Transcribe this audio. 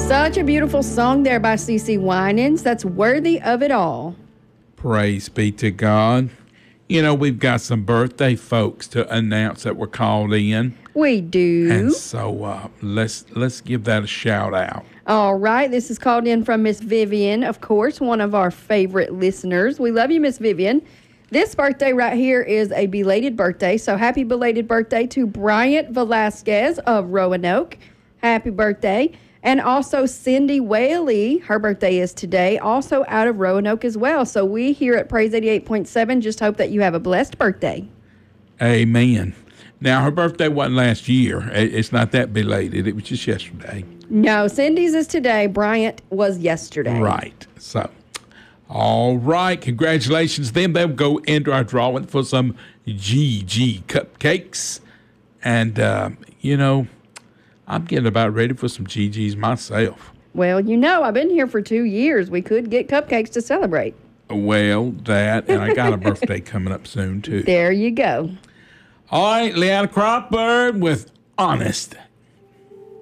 Such a beautiful song there by CeCe Winans. That's Worthy of It All. Praise be to God. You know, we've got some birthday folks to announce that were called in. We do. And so let's give that a shout out. All right. This is called in from Miss Vivian, of course, one of our favorite listeners. We love you, Miss Vivian. This birthday right here is a belated birthday. So happy belated birthday to Bryant Velasquez of Roanoke. Happy birthday. And also Cindy Whaley, her birthday is today, also out of Roanoke as well. So we here at Praise 88.7 just hope that you have a blessed birthday. Amen. Now, her birthday wasn't last year. It's not that belated. It was just yesterday. No, Cindy's is today. Bryant was yesterday. Right. So, all right. Congratulations. Then they'll go into our drawing for some GG cupcakes. And, I'm getting about ready for some GGs myself. Well, I've been here for 2 years. We could get cupcakes to celebrate. Well, and I got a birthday coming up soon, too. There you go. All right, Leanna Cropper with Honest.